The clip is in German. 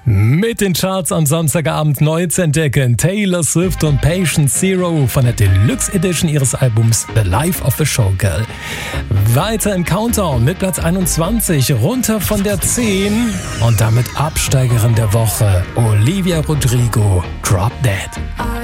Mit den Charts am Samstagabend neu zu entdecken. Taylor Swift und Patient Zero von der Deluxe Edition ihres Albums The Life of a Showgirl. Weiter im Countdown mit Platz 21, runter von der 10 und damit Absteigerin der Woche. Olivia Rodrigo, Drop Dead.